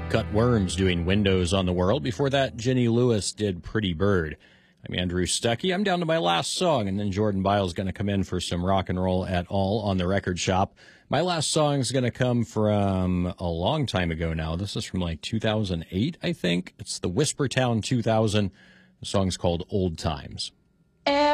Cut Worms doing Windows on the World. Before that, Jenny Lewis did Pretty Bird. I'm Andrew Stuckey. I'm down to my last song, and then Jordan Byles is going to come in for some rock and roll at all on the record shop. My last song is going to come from a long time ago now. This is from like 2008, I think. It's the Whispertown 2000. The song's called Old Times.